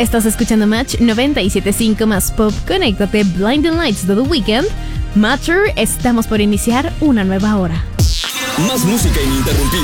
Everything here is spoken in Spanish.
Estás escuchando Match 97.5 más pop. Conéctate, Blinding Lights de The Weeknd. Matter, estamos por iniciar una nueva hora. Más música ininterrumpida.